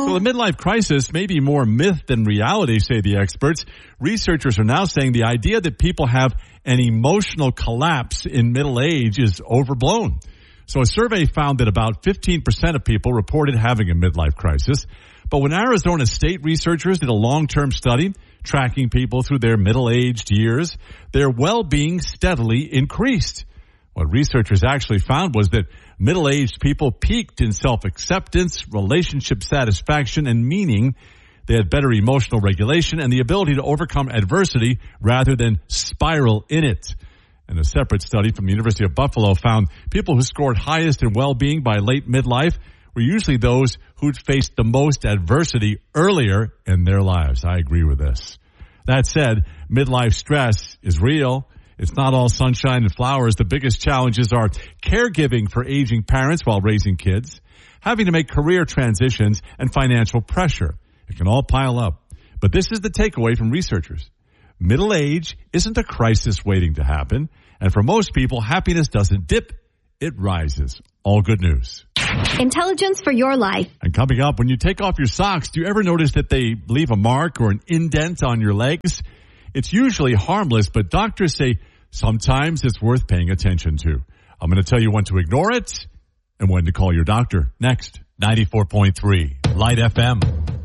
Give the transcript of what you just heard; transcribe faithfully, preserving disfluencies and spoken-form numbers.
Well, the midlife crisis may be more myth than reality, say the experts. Researchers are now saying the idea that people have an emotional collapse in middle age is overblown. So a survey found that about fifteen percent of people reported having a midlife crisis. But when Arizona State researchers did a long-term study tracking people through their middle-aged years, their well-being steadily increased. What researchers actually found was that middle-aged people peaked in self-acceptance, relationship satisfaction, and meaning. They had better emotional regulation and the ability to overcome adversity rather than spiral in it. And a separate study from the University of Buffalo found people who scored highest in well-being by late midlife were usually those who'd faced the most adversity earlier in their lives. I agree with this. That said, midlife stress is real. It's not all sunshine and flowers. The biggest challenges are caregiving for aging parents while raising kids, having to make career transitions, and financial pressure. It can all pile up. But this is the takeaway from researchers. Middle age isn't a crisis waiting to happen. And for most people, happiness doesn't dip, it rises. All good news. Intelligence for your life. And coming up, when you take off your socks, do you ever notice that they leave a mark or an indent on your legs? It's usually harmless, but doctors say sometimes it's worth paying attention to. I'm going to tell you when to ignore it and when to call your doctor. Next, ninety-four point three Light F M.